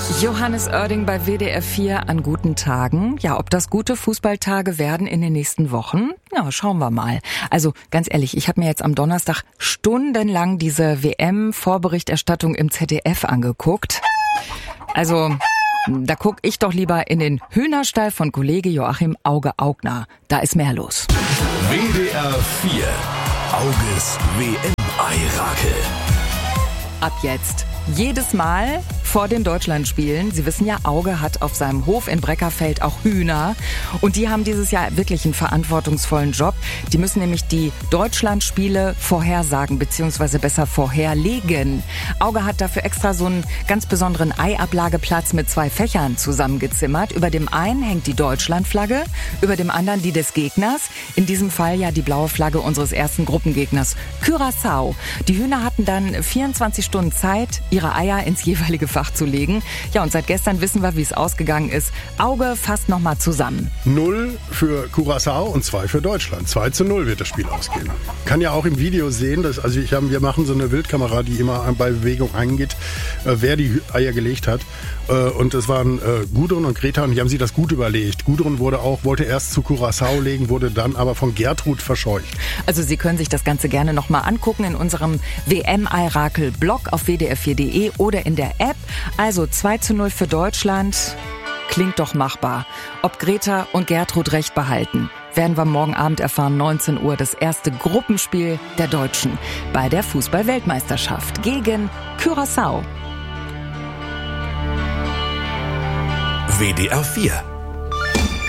Johannes Oerding bei WDR 4 an guten Tagen. Ja, ob das gute Fußballtage werden in den nächsten Wochen? Ja, schauen wir mal. Also ganz ehrlich, ich habe mir jetzt am Donnerstag stundenlang diese WM-Vorberichterstattung im ZDF angeguckt. Also da guck ich doch lieber in den Hühnerstall von Kollege Joachim Auge-Augner. Da ist mehr los. WDR 4 Auges WM-Eirakel. Ab jetzt. Jedes Mal vor den Deutschlandspielen. Sie wissen ja, Auge hat auf seinem Hof in Breckerfeld auch Hühner. Und die haben dieses Jahr wirklich einen verantwortungsvollen Job. Die müssen nämlich die Deutschlandspiele vorhersagen, beziehungsweise besser vorherlegen. Auge hat dafür extra so einen ganz besonderen Eiablageplatz mit 2 Fächern zusammengezimmert. Über dem einen hängt die Deutschlandflagge, über dem anderen die des Gegners. In diesem Fall ja die blaue Flagge unseres ersten Gruppengegners, Curaçao. Die Hühner hatten dann 24 Stunden Zeit, ihre Eier ins jeweilige Fach zu legen. Ja, und seit gestern wissen wir, wie es ausgegangen ist. Auge fasst nochmal zusammen. 0 für Curaçao und 2 für Deutschland. 2:0 wird das Spiel ausgehen. Kann ja auch im Video sehen, wir machen so eine Wildkamera, die immer bei Bewegung eingeht, wer die Eier gelegt hat. Und es waren Gudrun und Greta und die haben sich das gut überlegt. Gudrun wollte erst zu Curaçao legen, wurde dann aber von Gertrud verscheucht. Also Sie können sich das Ganze gerne nochmal angucken in unserem WM-Eirakel-Blog auf wdr4.de oder in der App. Also 2:0 für Deutschland. Klingt doch machbar. Ob Greta und Gertrud recht behalten, werden wir morgen Abend erfahren, 19 Uhr, das erste Gruppenspiel der Deutschen bei der Fußball-Weltmeisterschaft gegen Curaçao. WDR 4